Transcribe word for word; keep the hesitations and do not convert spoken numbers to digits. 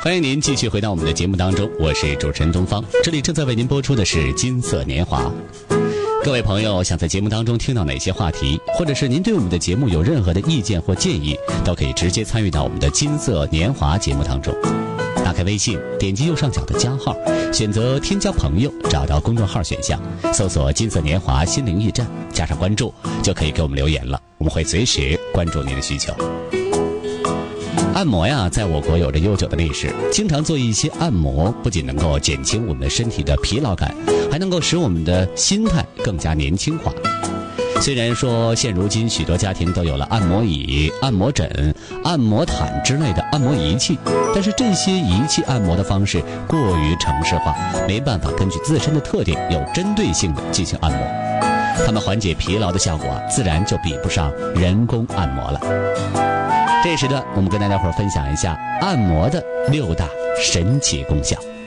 欢迎您继续回到我们的节目当中，我是主持人东方，这里正在为您播出的是金色年华。各位朋友想在节目当中听到哪些话题，或者是您对我们的节目有任何的意见或建议，都可以直接参与到我们的金色年华节目当中。打开微信，点击右上角的加号，选择添加朋友，找到公众号选项，搜索金色年华心灵驿站，加上关注，就可以给我们留言了，我们会随时关注您的需求。按摩呀，在我国有着悠久的历史，经常做一些按摩，不仅能够减轻我们的身体的疲劳感，还能够使我们的心态更加年轻化。虽然说现如今许多家庭都有了按摩椅、按摩枕、按摩毯之类的按摩仪器，但是这些仪器按摩的方式过于程式化，没办法根据自身的特点有针对性的进行按摩，它们缓解疲劳的效果啊，自然就比不上人工按摩了。这时段我们跟大家伙分享一下按摩的六大神奇功效。